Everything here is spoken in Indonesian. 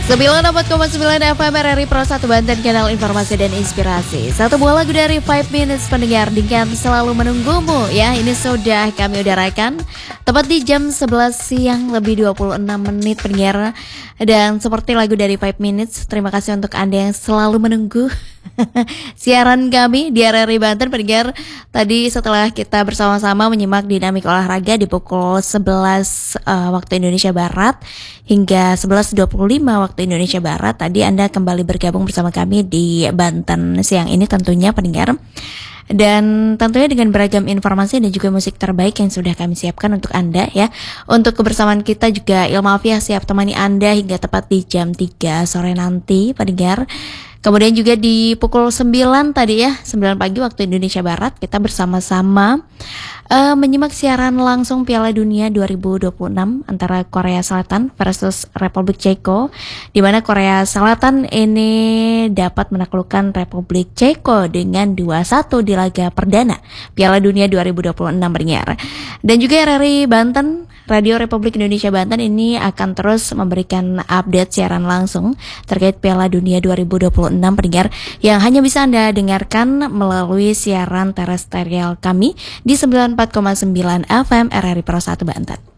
94,9 FM RRI Pro 1 Banten, kanal informasi dan inspirasi. Satu buah lagu dari 5 Minutes pendengar dengan selalu menunggumu. Ya, ini sudah kami udarakan tepat di jam 11 siang lebih 26 menit pendengar. Dan seperti lagu dari 5 Minutes, terima kasih untuk Anda yang selalu menunggu siaran kami di RRI Banten pendengar. Tadi setelah kita bersama-sama menyimak dinamik olahraga di pukul 11 waktu Indonesia Barat hingga 11.25 waktu Indonesia Barat, tadi Anda kembali bergabung bersama kami di Banten siang ini tentunya pendengar. Dan tentunya dengan beragam informasi dan juga musik terbaik yang sudah kami siapkan untuk Anda ya. Untuk kebersamaan kita juga Ilma Afia siap temani Anda hingga tepat di jam 3 sore nanti pendengar. Kemudian juga di pukul 9 tadi ya, 9 pagi waktu Indonesia Barat, kita bersama-sama menyimak siaran langsung Piala Dunia 2026 antara Korea Selatan versus Republik Ceko, di mana Korea Selatan ini dapat menaklukkan Republik Ceko dengan 2-1 di laga perdana Piala Dunia 2026 pendengar. Dan juga RRI Banten, Radio Republik Indonesia Banten ini akan terus memberikan update siaran langsung terkait Piala Dunia 2026 pendengar yang hanya bisa Anda dengarkan melalui siaran terestrial kami di 94,9 FM RRI Pro 1 Banten.